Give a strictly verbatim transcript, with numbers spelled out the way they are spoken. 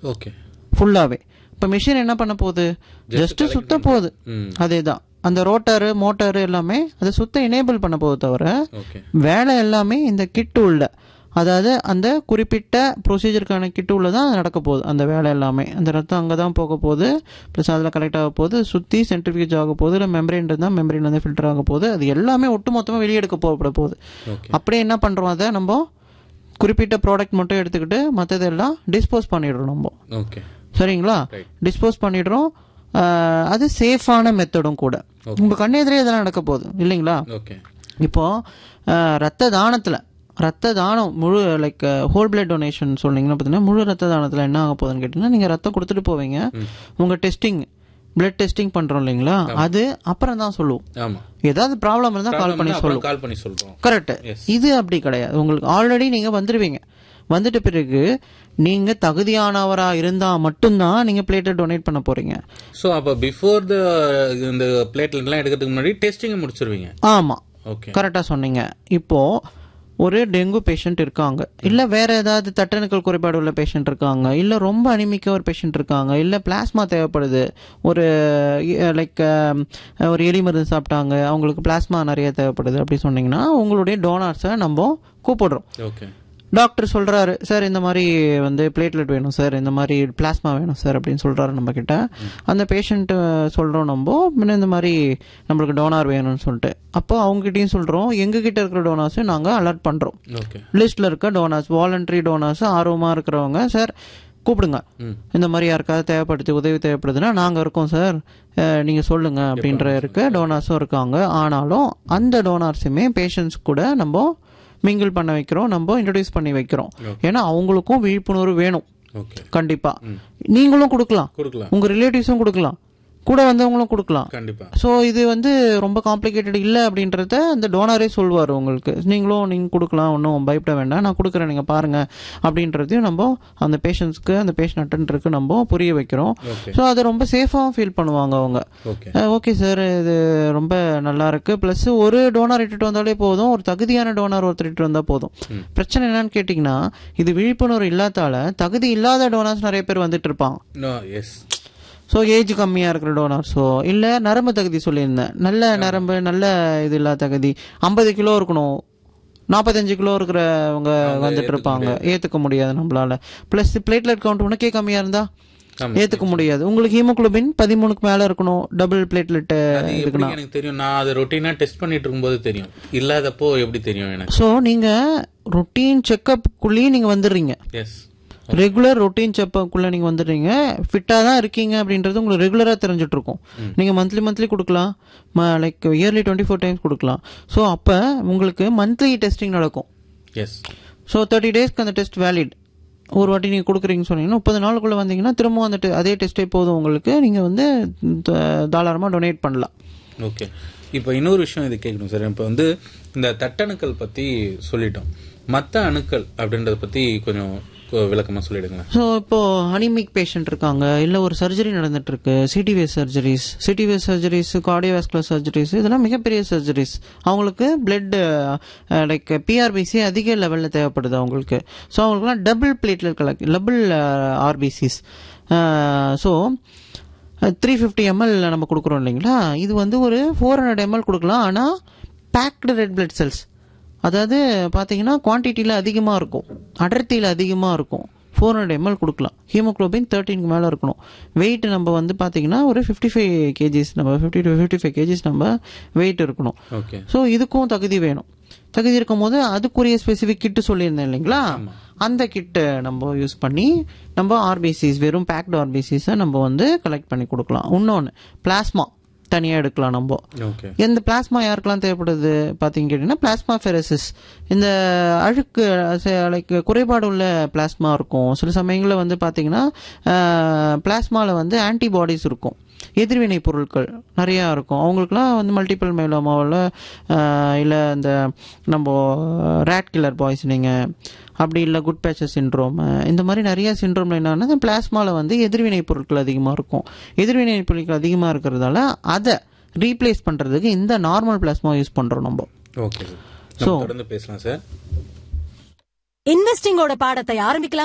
Okay ஃபுல்லாவே. இப்போ machine என்ன பண்ண போகுது, ஜஸ்ட் சுத்த போகுது. அதே தான் அந்த ரோட்டரு மோட்டரு எல்லாமே அதை சுத்த எனேபிள் பண்ண போகுது தவிர வேலை எல்லாமே இந்த கிட்டு உள்ள, அதாவது அந்த குறிப்பிட்ட ப்ரொசீஜருக்கான கிட்டு உள்ள தான் நடக்க போகுது. அந்த வேலை எல்லாமே அந்த ரத்தம் அங்கே தான் போக போகுது, ப்ளஸ் அதில் கலெக்ட் ஆக போகுது, சுற்றி சென்ட்ரிஃபியூஜ் ஆக போகுது, இல்லை மெம்பரேன் இருந்தால் மெம்பரேன் வந்து ஃபில்டர் ஆக போகுது. அது எல்லாமே ஒட்டு மொத்தமாக வெளியெடுக்க போகப்பட போகுது. அப்படியே என்ன பண்ணுறோம், அதை நம்ம குறிப்பிட்ட ப்ராடக்ட் மட்டும் எடுத்துக்கிட்டு மற்றதெல்லாம் டிஸ்போஸ் பண்ணிடுறோம் நம்ம. ஓகே சரிங்களா, டிஸ்போஸ் பண்ணிடுறோம். அது சேஃபான மெத்தடும் கூட. உங்கள் கண்ணெதிரே இதெல்லாம் நடக்க போகுது இல்லைங்களா. இப்போ ரத்த தானத்தில் ரத்த தானம் முழு லைக் ஹோல் பிளட் டொனேஷன் சொன்னீங்கன்னா பார்த்தீங்கன்னா முழு ரத்த தானத்தில் என்ன ஆக போகுதுன்னு கேட்டிங்கன்னா, நீங்கள் ரத்தம் கொடுத்துட்டு போவீங்க, உங்கள் டெஸ்டிங் பிளட் டெஸ்டிங் பண்ணுறோம் இல்லைங்களா, அது அப்புறம் தான் சொல்லுவோம். ஏதாவது ப்ராப்ளம் இருந்தால் கால் பண்ணி சொல்லுவோம். கால் பண்ணி சொல்லுவோம். கரெக்ட். இது அப்படி கிடையாது. உங்களுக்கு ஆல்ரெடி நீங்கள் வந்துடுவீங்க. வந்துட்ட பிறகு நீங்க தகுதியானவரா இருந்தா மட்டும்தான் நீங்க பிளேட்லெட் டொனேட் பண்ண போறீங்க. சோ அப்ப பிஃபோர் தி இந்த பிளேட்லெட் எல்லாம் எடுக்கிறதுக்கு முன்னாடி டெஸ்டிங் முடிச்சிருவீங்க. ஆமா, ஓகே, கரெக்டா சொன்னீங்க. இப்போ ஒரு டெங்கு பேஷண்ட் இருக்காங்க, இல்ல வேற ஏதாவது தட்டணுக்கள் குறைபாடு உள்ள பேஷண்ட் இருக்காங்க, இல்ல ரொம்ப அனிமிக்க ஒரு பேஷண்ட் இருக்காங்க, இல்ல பிளாஸ்மா தேவைப்படுது, ஒரு லைக் ஒரு எலி மருந்து சாப்பிட்டாங்க, அவங்களுக்கு பிளாஸ்மா நிறைய தேவைப்படுது அப்படி சொன்னீங்கன்னா உங்களுடைய டோனார்ஸை நம்ம கூப்பிடுறோம். ஓகே, டாக்டர் சொல்றாரு, சார் இந்த மாதிரி வந்து பிளேட்லெட் வேணும் சார், இந்த மாதிரி பிளாஸ்மா வேணும் சார் அப்படின்னு சொல்றாரு நம்ம கிட்ட. அந்த பேஷண்ட் சொல்றோம் நம்ம இந்த மாதிரி நம்மளுக்கு டோனார் வேணும்னு சொல்லிட்டு. அப்போ அவங்ககிட்டயும் சொல்றோம், எங்க கிட்ட இருக்கிற டோனார்ஸும் நாங்க அலர்ட் பண்றோம். லிஸ்ட்ல இருக்க டோனார்ஸ், வாலண்டரி டோனார்ஸ், ஆர்வமா இருக்கிறவங்க, சார் கூப்பிடுங்க, இந்த மாதிரி யாருக்காவது தேவைப்படுது உதவி தேவைப்படுதுன்னா நாங்க இருக்கோம் சார், நீங்க சொல்லுங்க அப்படின்ற இருக்க டோனார்ஸும் இருக்காங்க. ஆனாலும் அந்த டோனார்ஸுமே பேஷண்ட்ஸ் கூட நம்ம மிங்கிள் பண்ண வைக்கிறோம், நம்ம இன்ட்ரோடியூஸ் பண்ணி வைக்கிறோம். ஏன்னா அவங்களுக்கும் விழிப்புணர்வு வேணும். கண்டிப்பா நீங்களும் கொடுக்கலாம், உங்க ரிலேட்டிவ்ஸும் கொடுக்கலாம், கூட வந்தவங்களும் கொடுக்கலாம். ஸோ இது வந்து ரொம்ப காம்ப்ளிகேட்டட் இல்லை அப்படின்றத அந்த டோனரே சொல்வார் உங்களுக்கு. நீங்களும் நீங்கள் கொடுக்கலாம், ஒன்றும் பயப்பட வேண்டாம், நான் கொடுக்குறேன், நீங்கள் பாருங்க அப்படின்றதையும் நம்ம அந்த பேஷண்ட்ஸ்க்கு அந்த பேஷண்ட் அட்டெண்டருக்கு நம்ம புரிய வைக்கிறோம். ஸோ அதை ரொம்ப சேஃபாகவும் ஃபீல் பண்ணுவாங்க அவங்க. ஓகே சார், இது ரொம்ப நல்லா இருக்கு. ப்ளஸ் ஒரு டோனர் இட்டுட்டு வந்தாலே போதும், ஒரு தகுதியான டோனர் ஒருத்தர் இட்டு வந்தால் போதும். பிரச்சனை என்னன்னு கேட்டிங்கன்னா, இது விழிப்புணர்வு இல்லாதால தகுதி இல்லாத டோனர்ஸ் நிறைய பேர் வந்துட்டு இருப்பாங்க. ஸோ ஏஜ் கம்மியாக இருக்கிற டோனார்ஸோ இல்லை நரம்பு தகுதி சொல்லியிருந்தேன், நல்ல நரம்பு நல்ல இது இல்லாத தகுதி, ஐம்பது கிலோ இருக்கணும், நாற்பத்தஞ்சு கிலோ இருக்கிறவங்க வந்துட்டு இருப்பாங்க, ஏற்றுக்க முடியாது நம்மளால. ப்ளஸ் பிளேட்லெட் கவுண்ட் உனக்கே கம்மியாக இருந்தா ஏற்றுக்க முடியாது. உங்களுக்கு ஹீமோகுளோபின் பதிமூணுக்கு மேலே இருக்கணும், டபுள் பிளேட்லெட் இருக்குன்னா எனக்கு தெரியும். நான் அதை ரொட்டீனா டெஸ்ட் பண்ணிட்டு இருக்கும்போது தெரியும், இல்லாதப்போ எப்படி தெரியும் எனக்கு? ஸோ நீங்கள் ரொட்டீன் செக்கப்புக்குள்ளேயும் நீங்கள் வந்துடுறீங்க. எஸ், ரெகுலர் ரொட்டீன் செக்கப்புக்குள்ள நீங்க வந்துடுறீங்க, ஃபிட்டா தான் இருக்கீங்க அப்படின்றது உங்களுக்கு ரெகுலரா தெரிஞ்சுட்டு இருக்கும். நீங்க மந்த்லி மந்த்லி கொடுக்கலாம், like yearly twenty four times கொடுக்கலாம். ஸோ அப்போ உங்களுக்கு மந்த்லி டெஸ்டிங் நடக்கும். எஸ், ஸோ தேர்ட்டி டேஸ்க்கு அந்த டெஸ்ட் வேலிட். ஒரு வாட்டி நீங்கள் கொடுக்குறீங்கன்னு சொன்னீங்கன்னா முப்பது நாளுக்குள்ளே வந்தீங்கன்னா திரும்பவும் அந்த அதே டெஸ்ட்டே போதும் உங்களுக்கு, நீங்கள் வந்து தாராளமாக டொனேட் பண்ணலாம். ஓகே, இப்போ இன்னொரு விஷயம் இது கேட்கணும் சார். இப்போ வந்து இந்த தட்டணுக்கள் பற்றி சொல்லிட்டோம், மற்ற அணுக்கள் அப்படின்றத பற்றி கொஞ்சம் விளக்கமாக சொல்லிடுங்க. ஸோ இப்போ அனிமிக் பேஷண்ட் இருக்காங்க, இல்லை ஒரு சர்ஜரி நடந்துட்டு இருக்கு, சிடிவேஸ் சர்ஜரிஸ், சிடிவேஸ் சர்ஜரிஸ், கார்டியோவாஸ்குலர் சர்ஜரிஸ், இதெல்லாம் மிகப்பெரிய சர்ஜரிஸ். அவங்களுக்கு பிளட் லைக் பிஆர்பிசி அதிக லெவலில் தேவைப்படுது அவங்களுக்கு. ஸோ அவங்களுக்குலாம் double platelet collect, double RPCs. So three fifty ML நம்ம கொடுக்குறோம் இல்லைங்களா, இது வந்து ஒரு ஃபோர் ஹண்ட்ரட் எம்எல் கொடுக்கலாம். ஆனால் பேக்டு ரெட் பிளட் செல்ஸ், அதாவது பார்த்தீங்கன்னா குவான்டிட்டியில் அதிகமாக இருக்கும், அடர்த்தியில் அதிகமாக இருக்கும். ஃபோர் ஹண்ட்ரட் எம்எல் கொடுக்கலாம். ஹீமோக்ளோபின் தேர்ட்டினுக்கு மேலே இருக்கணும். வெயிட் நம்ம வந்து பார்த்தீங்கன்னா ஒரு ஃபிஃப்டி ஃபைவ் கேஜிஸ் நம்ம fifty to fifty five KGs நம்ம வெயிட் இருக்கணும். ஸோ இதுக்கும் தகுதி வேணும். தகுதி இருக்கும் போது அதுக்குரிய ஸ்பெசிஃபிக் கிட்டு சொல்லியிருந்தேன் இல்லைங்களா, அந்த கிட்டை நம்ம யூஸ் பண்ணி நம்ம ஆர்பிசிஸ், வெறும் பேக்டு ஆர்பிசிஸை நம்ம வந்து கலெக்ட் பண்ணி கொடுக்கலாம். இன்னொன்று பிளாஸ்மா தனியாக எடுக்கலாம். நம்ம எந்த பிளாஸ்மா யாருக்கெல்லாம் தேவைப்படுது பார்த்தீங்க கேட்டிங்கன்னா, பிளாஸ்மா ஃபெரசிஸ், இந்த அழுக்கு லைக் குறைபாடு உள்ள பிளாஸ்மா இருக்கும். சில சமயங்களில் வந்து பார்த்தீங்கன்னா பிளாஸ்மாவில் வந்து ஆன்டிபாடிஸ் இருக்கும், எதிர்வினை பொருட்கள் நிறையா இருக்கும். அவங்களுக்குலாம் வந்து மல்டிபிள் மைலோமாவில் இல்லை இந்த நம்ம ரேட் கில்லர் பாய்சனிங்க, அப்படி இல்லை குட் பேச்சஸ் சிண்ட்ரோம், இந்த மாதிரி நிறைய சிண்ட்ரோமில் என்னன்னா பிளாஸ்மாவில் வந்து எதிர்வினை பொருட்கள் அதிகமாக இருக்கும். எதிர்வினை பொருட்கள் அதிகமாக இருக்கிறதால அதை ரீப்ளேஸ் பண்ணுறதுக்கு இந்த நார்மல் பிளாஸ்மா யூஸ் பண்ணுறோம் நம்ம. ஓகே, ஸோ தொடர்ந்து பேசலாம் சார். இன்வெஸ்டிங்கோட பாடத்தை ஆரம்பிக்கலாம்.